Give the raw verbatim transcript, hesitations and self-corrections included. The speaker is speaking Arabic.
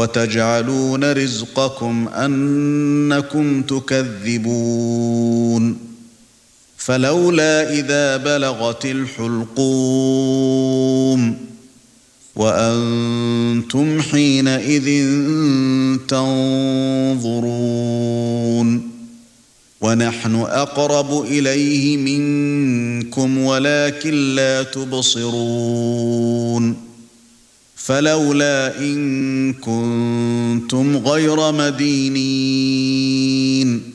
وتجعلون رزقكم أنكم تكذبون فلولا إذا بلغت الحلقوم وأنتم حينئذ تنظرون ونحن أقرب إليه منكم ولكن لا تبصرون فلولا إن كنتم غير مدينين